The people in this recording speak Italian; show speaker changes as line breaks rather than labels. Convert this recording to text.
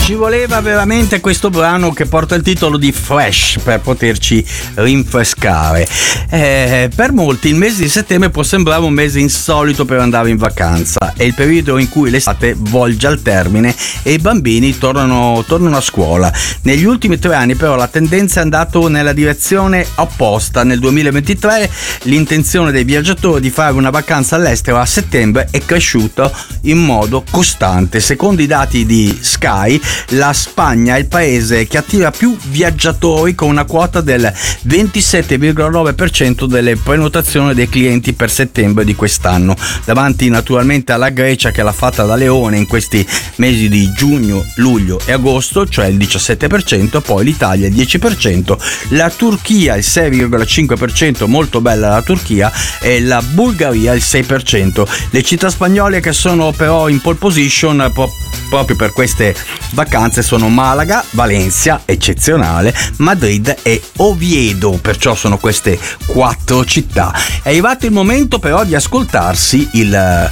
Ci voleva veramente questo brano che porta il titolo di Fresh per poterci rinfrescare. Per molti il mese di settembre può sembrare un mese insolito per andare in vacanza. È il periodo in cui l'estate volge al termine e i bambini tornano a scuola. Negli ultimi 3 anni però la tendenza è andata nella direzione opposta. Nel 2023 l'intenzione dei viaggiatori di fare una vacanza all'estero a settembre è cresciuta in modo costante. Secondo i dati di Sky, la Spagna è il paese che attira più viaggiatori con una quota del 27,9% delle prenotazioni dei clienti per settembre di quest'anno, davanti naturalmente alla Grecia che l'ha fatta da leone in questi mesi di giugno, luglio e agosto, cioè il 17%, poi l'Italia il 10%, la Turchia il 6,5%, molto bella la Turchia, e la Bulgaria il 6%. Le città spagnole che sono però in pole position proprio per queste vacanze sono Malaga, Valencia, eccezionale, Madrid e Oviedo, perciò sono queste 4 città. È arrivato il momento però di ascoltarsi il